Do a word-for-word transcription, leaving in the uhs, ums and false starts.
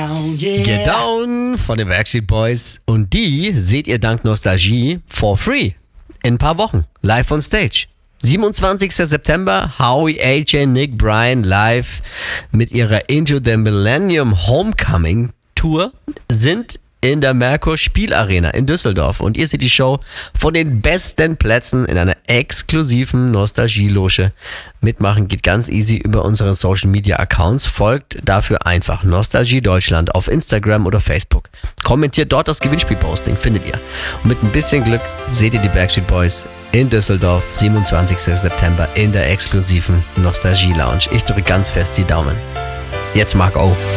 down, yeah. Get Down von den Backstreet Boys. Und die seht ihr dank Nostalgie for free. In ein paar Wochen. Live on Stage. siebenundzwanzigster September, Howie, A J, Nick, Brian live mit ihrer Into the Millennium Homecoming Tour sind in der Merkur Spielarena in Düsseldorf. Und ihr seht die Show von den besten Plätzen in einer exklusiven Nostalgie-Loge. Mitmachen geht ganz easy über unsere Social Media Accounts. Folgt dafür einfach Nostalgie Deutschland auf Instagram oder Facebook. Kommentiert dort das Gewinnspielposting, findet ihr. Und mit ein bisschen Glück seht ihr die Backstreet Boys in Düsseldorf, siebenundzwanzigster September in der exklusiven Nostalgie Lounge. Ich drücke ganz fest die Daumen. Jetzt Marc O.